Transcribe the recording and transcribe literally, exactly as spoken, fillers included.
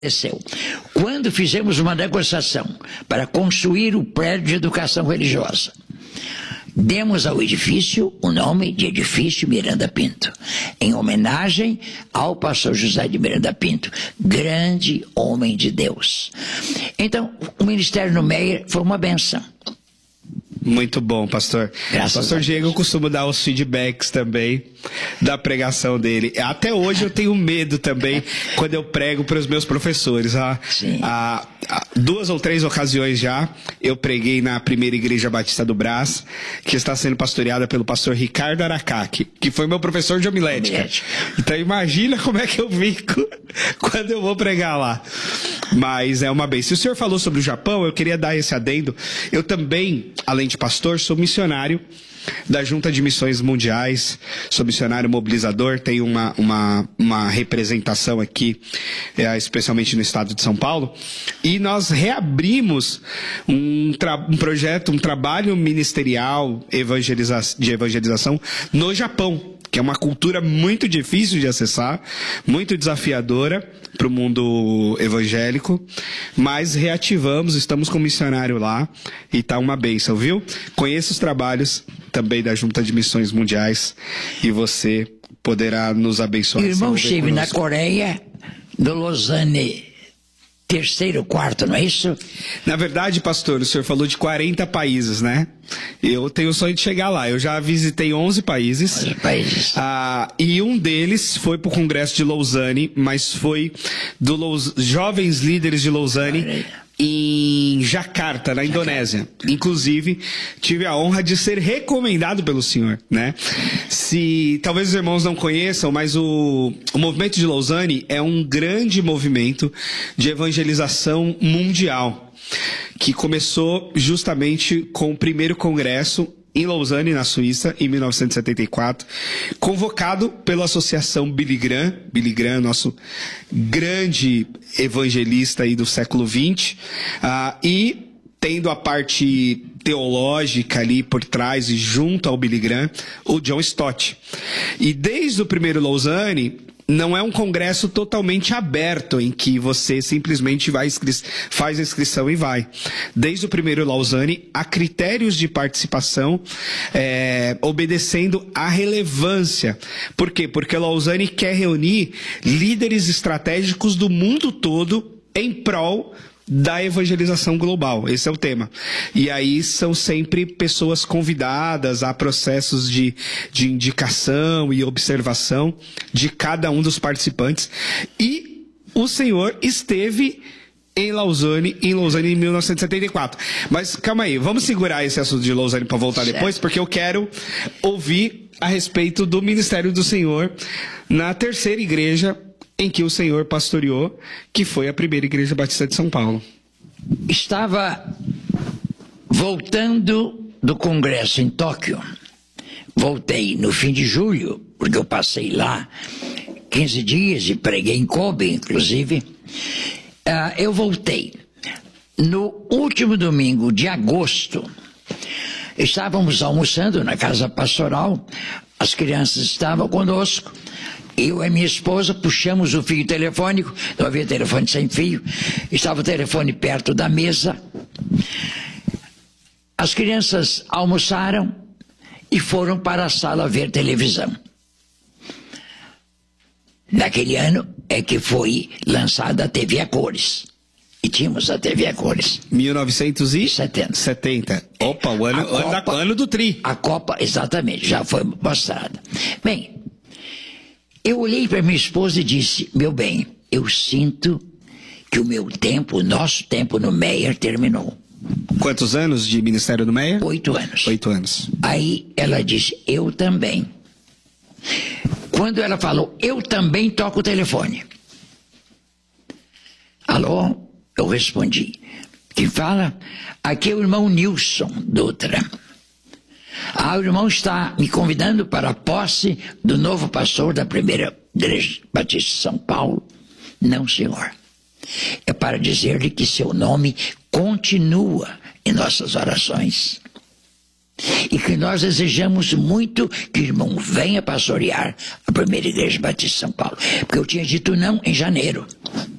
aconteceu. Quando fizemos uma negociação para construir o prédio de educação religiosa, demos ao edifício o nome de Edifício Miranda Pinto, em homenagem ao pastor José de Miranda Pinto, grande homem de Deus. Então, o ministério no Meier foi uma benção. Muito bom, pastor. Graças pastor Diego costuma dar os feedbacks também da pregação dele. Até hoje eu tenho medo também quando eu prego para os meus professores. Há, há, há duas ou três ocasiões já eu preguei na primeira igreja batista do Brás, que está sendo pastoreada pelo pastor Ricardo Aracaki, que foi meu professor de homilética. homilética. Então imagina como é que eu fico quando eu vou pregar lá. Mas é uma bênção. Se o senhor falou sobre o Japão, eu queria dar esse adendo. Eu também, além de pastor, sou missionário da Junta de Missões Mundiais, sou missionário mobilizador, tenho uma, uma, uma representação aqui, é, especialmente no estado de São Paulo, e nós reabrimos um, um projeto, um trabalho ministerial evangeliza de evangelização no Japão, que é uma cultura muito difícil de acessar, muito desafiadora para o mundo evangélico, mas reativamos, estamos com um missionário lá e está uma bênção, viu? Conheça os trabalhos também da Junta de Missões Mundiais e você poderá nos abençoar. O irmão esteve na Coreia, do Lausanne, terceiro, quarto, não é isso? Na verdade, pastor, o senhor falou de quarenta países, né? Eu tenho o sonho de chegar lá. Eu já visitei onze países. onze países. Ah, e um deles foi para o Congresso de Lausanne, mas foi dos Lous... Jovens Líderes de Lausanne, em Jakarta, na Indonésia. Inclusive, tive a honra de ser recomendado pelo senhor, né? Se talvez os irmãos não conheçam, mas o, o movimento de Lausanne é um grande movimento de evangelização mundial, que começou justamente com o primeiro congresso em Lausanne, na Suíça, em mil novecentos e setenta e quatro, convocado pela Associação Billy Graham, Billy Graham, nosso grande evangelista aí do século vinte, uh, e tendo a parte teológica ali por trás e junto ao Billy Graham, o John Stott. E desde o primeiro Lausanne, não é um congresso totalmente aberto em que você simplesmente vai faz a inscrição e vai. Desde o primeiro Lausanne, há critérios de participação é, obedecendo à relevância. Por quê? Porque Lausanne quer reunir líderes estratégicos do mundo todo em prol da evangelização global. Esse é o tema. E aí são sempre pessoas convidadas a processos de, de indicação e observação de cada um dos participantes. E o senhor esteve em Lausanne, em Lausanne em mil novecentos e setenta e quatro. Mas calma aí, vamos segurar esse assunto de Lausanne para voltar certo. Depois, porque eu quero ouvir a respeito do ministério do senhor na terceira igreja em que o senhor pastoreou, que foi a primeira igreja batista de São Paulo. Estava voltando do congresso em Tóquio. Voltei no fim de julho, porque eu passei lá quinze dias e preguei em Kobe, inclusive. Uh, eu voltei. No último domingo de agosto, estávamos almoçando na casa pastoral, as crianças estavam conosco. Eu e minha esposa puxamos o fio telefônico, não havia telefone sem fio, estava o telefone perto da mesa. As crianças almoçaram e foram para a sala ver televisão. Naquele ano é que foi lançada a T V a cores. E tínhamos a T V a cores. mil novecentos e setenta. setenta. Opa, o ano, Copa, ano, ano do tri. A Copa, exatamente, já foi mostrada. Bem, eu olhei para minha esposa e disse, meu bem, eu sinto que o meu tempo, o nosso tempo no Meier terminou. Quantos anos de ministério do Meier? Oito anos. Oito anos. Aí ela disse, eu também. Quando ela falou, eu também toco o telefone. Alô? Eu respondi. Quem fala? Aqui é o irmão Nilson Dutra. Ah, o irmão está me convidando para a posse do novo pastor da primeira igreja batista de São Paulo. Não, senhor. É para dizer-lhe que seu nome continua em nossas orações. E que nós desejamos muito que o irmão venha pastorear a primeira igreja batista de São Paulo. Porque eu tinha dito não em janeiro.